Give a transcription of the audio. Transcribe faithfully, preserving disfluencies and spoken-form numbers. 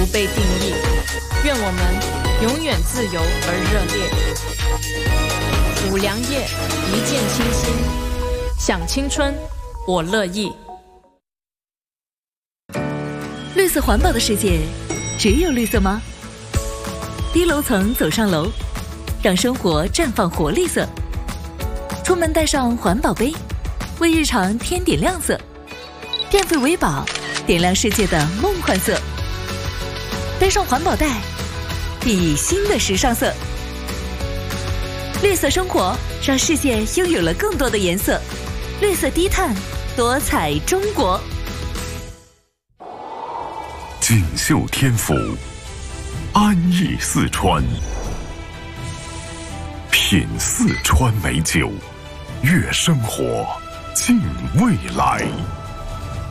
不被定义。愿我们永远自由而热烈。五粮液，一见倾心，想青春，我乐意。 绿色环保的世界，只有绿色吗？低楼层走上楼，让生活绽放活力色。出门带上环保杯，为日常添点亮色。电费为宝，点亮世界的梦幻色。背上环保袋，熠熠新的时尚色。绿色生活，让世界拥有了更多的颜色。绿色低碳，多彩中国。 锦绣天府，安逸四川，品四川美酒，悦生活，敬未来。